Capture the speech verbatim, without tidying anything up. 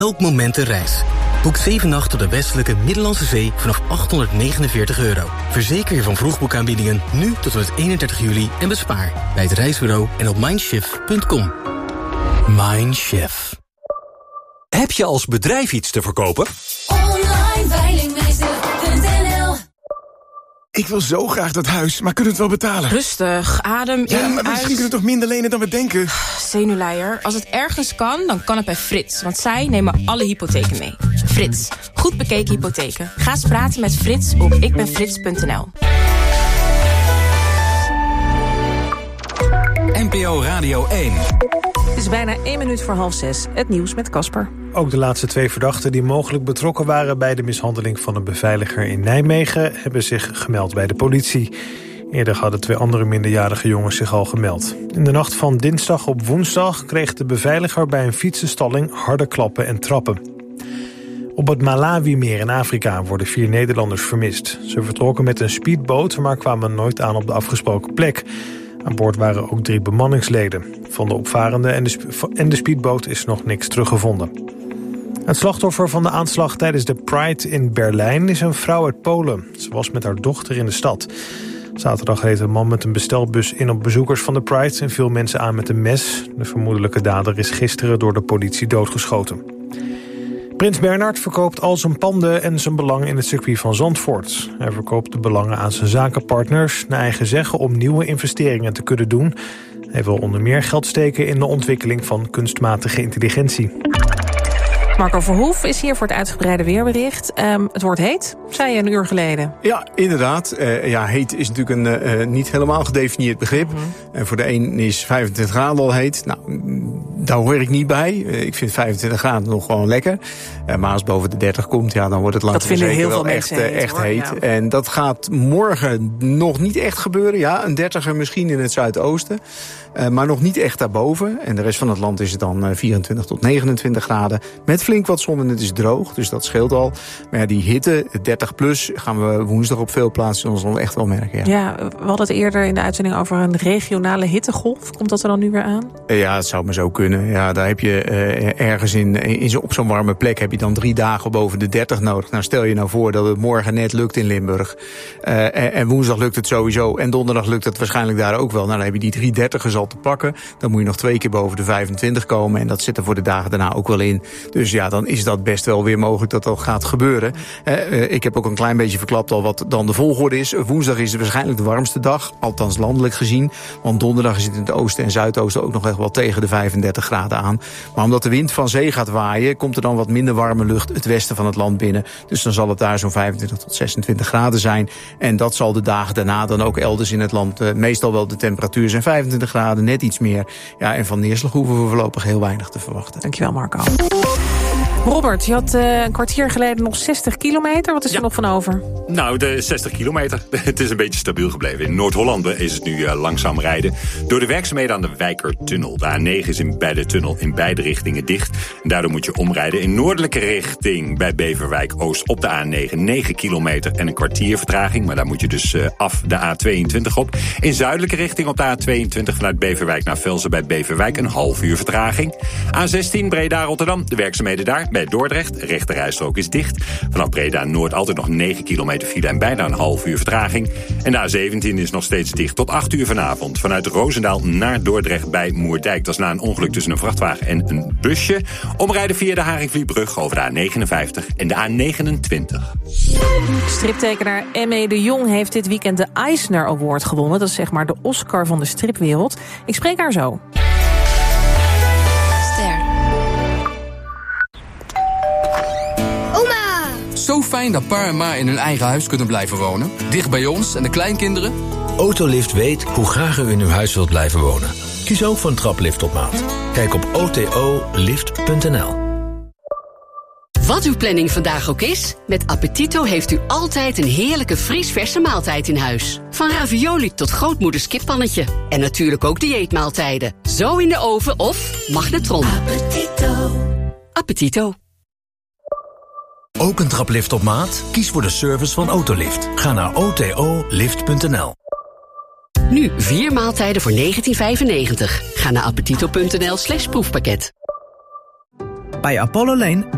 Elk moment een reis. Boek zeven nachten op de westelijke Middellandse Zee vanaf achthonderdnegenenveertig euro. Verzeker je van vroegboekaanbiedingen nu tot en met eenendertig juli en bespaar bij het reisbureau en op mindshift punt com. Mindshift. Heb je als bedrijf iets te verkopen? Online veilingmeester punt n l. Ik wil zo graag dat huis, maar kunnen we het wel betalen? Rustig, adem in, Ja, maar misschien uit. kunnen we toch minder lenen dan we denken? Zenuwleier. Als het ergens kan, dan kan het bij Frits. Want zij nemen alle hypotheken mee. Frits. Goed bekeken hypotheken. Ga eens praten met Frits op ikbenfrits punt n l. N P O Radio één. Het is bijna één minuut voor half zes. Het nieuws met Casper. Ook de laatste twee verdachten die mogelijk betrokken waren bij de mishandeling van een beveiliger in Nijmegen hebben zich gemeld bij de politie. Eerder hadden twee andere minderjarige jongens zich al gemeld. In de nacht van dinsdag op woensdag kreeg de beveiliger bij een fietsenstalling harde klappen en trappen. Op het Malawi-meer in Afrika worden vier Nederlanders vermist. Ze vertrokken met een speedboot, maar kwamen nooit aan op de afgesproken plek. Aan boord waren ook drie bemanningsleden. Van de opvarende en de, sp- en de speedboot is nog niks teruggevonden. Het slachtoffer van de aanslag tijdens de Pride in Berlijn is een vrouw uit Polen. Ze was met haar dochter in de stad. Zaterdag reed een man met een bestelbus in op bezoekers van de Pride en viel mensen aan met een mes. De vermoedelijke dader is gisteren door de politie doodgeschoten. Prins Bernhard verkoopt al zijn panden en zijn belang in het circuit van Zandvoort. Hij verkoopt de belangen aan zijn zakenpartners, naar eigen zeggen, om nieuwe investeringen te kunnen doen. Hij wil onder meer geld steken in de ontwikkeling van kunstmatige intelligentie. Marco Verhoef is hier voor het uitgebreide weerbericht. Um, het wordt heet, zei je een uur geleden. Ja, inderdaad. Uh, ja, heet is natuurlijk een uh, niet helemaal gedefinieerd begrip. En mm-hmm. uh, voor de een is vijfentwintig graden al heet. Nou, daar hoor ik niet bij. Uh, ik vind vijfentwintig graden nog gewoon lekker. Uh, maar als het boven de dertig komt, ja, dan wordt het langzaam zeker heel wel echt, heet, uh, echt hoor, heet. Ja. En dat gaat morgen nog niet echt gebeuren. Ja, een dertiger misschien in het zuidoosten. Uh, maar nog niet echt daarboven. En de rest van het land is het dan uh, vierentwintig tot negenentwintig graden. Met flink wat zon en het is droog, dus dat scheelt al. Maar ja, die hitte, dertig plus, gaan we woensdag op veel plaatsen ons al echt wel merken. Ja. ja, we hadden het eerder in de uitzending over een regionale hittegolf. Komt dat er dan nu weer aan? Ja, het zou maar zo kunnen. Ja, daar heb je uh, ergens in, in zo, op zo'n warme plek heb je dan drie dagen boven de dertig nodig. Nou, stel je nou voor dat het morgen net lukt in Limburg. Uh, en, en woensdag lukt het sowieso. En donderdag lukt het waarschijnlijk daar ook wel. Nou, dan heb je die drie dertigers al te pakken. Dan moet je nog twee keer boven de vijfentwintig komen. En dat zit er voor de dagen daarna ook wel in. Dus ja, dan is dat best wel weer mogelijk dat dat gaat gebeuren. Uh, ik heb ook een klein beetje verklapt al wat dan de volgorde is. Woensdag is het waarschijnlijk de warmste dag, althans landelijk gezien. Want donderdag is het in het oosten en zuidoosten ook nog echt wel tegen de vijfendertig graden aan. Maar omdat de wind van zee gaat waaien, komt er dan wat minder warme lucht het westen van het land binnen. Dus dan zal het daar zo'n vijfentwintig tot zesentwintig graden zijn. En dat zal de dagen daarna dan ook elders in het land uh, meestal wel de temperatuur zijn. vijfentwintig graden, net iets meer. Ja, en van neerslag hoeven we voorlopig heel weinig te verwachten. Dankjewel, Marco. Robert, je had uh, een kwartier geleden nog zestig kilometer. Wat is ja. er nog van over? Nou, de zestig kilometer. Het is een beetje stabiel gebleven. In Noord-Holland is het nu uh, langzaam rijden. Door de werkzaamheden aan de Wijkertunnel. De A negen is in, bij de tunnel in beide richtingen dicht. En daardoor moet je omrijden in noordelijke richting bij Beverwijk Oost op de A negen. negen kilometer en een kwartier vertraging. Maar daar moet je dus uh, af de A tweeëntwintig op. In zuidelijke richting op de A tweeëntwintig vanuit Beverwijk naar Velzen bij Beverwijk. Een half uur vertraging. A zestien Breda-Rotterdam. De werkzaamheden daar bij Dordrecht. De rechterrijstrook is dicht. Vanaf Breda Noord altijd nog negen kilometer file en bijna een half uur vertraging. En de A zeventien is nog steeds dicht tot acht uur vanavond. Vanuit Roosendaal naar Dordrecht bij Moerdijk. Dat is na een ongeluk tussen een vrachtwagen en een busje. Omrijden via de Haringvlietbrug over de A negenenvijftig en de A negenentwintig. Striptekenaar M E de Jong heeft dit weekend de Eisner Award gewonnen. Dat is zeg maar de Oscar van de stripwereld. Ik spreek haar zo. Zo fijn dat pa en ma in hun eigen huis kunnen blijven wonen. Dicht bij ons en de kleinkinderen. Autolift weet hoe graag u in uw huis wilt blijven wonen. Kies ook voor een traplift op maat. Kijk op o t o lift punt n l. Wat uw planning vandaag ook is, met Appetito heeft u altijd een heerlijke vriesverse maaltijd in huis. Van ravioli tot grootmoeders kippannetje. En natuurlijk ook dieetmaaltijden. Zo in de oven of magnetron. Appetito. Appetito. Ook een traplift op maat? Kies voor de service van Autolift. Ga naar o t o lift punt n l. Nu vier maaltijden voor negentien vijfennegentig. Ga naar appetito punt n l slash proefpakket. Bij Apollo Lane